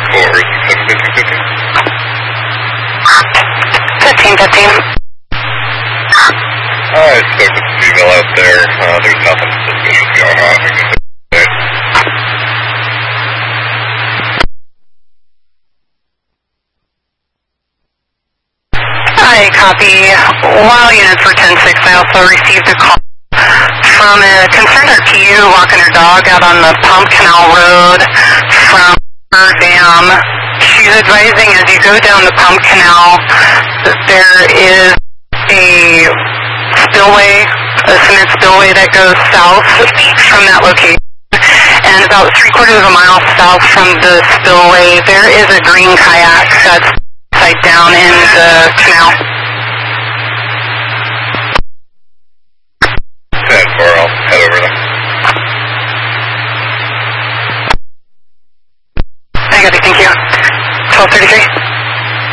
1515. I spoke with the female out there. There's nothing suspicious going on. Hi, copy. While units were 10-6, I also received a call from a concerned RPU walking her dog out on the Pump Canal Road from her dam. She's advising as you go down the Pump Canal that there is a spillway, a cement spillway that goes south from that location. And about 3/4 of a mile south from the spillway, there is a green kayak that's upside down in the canal. 10-4, I'll head over there. I got it, thank you. 1233.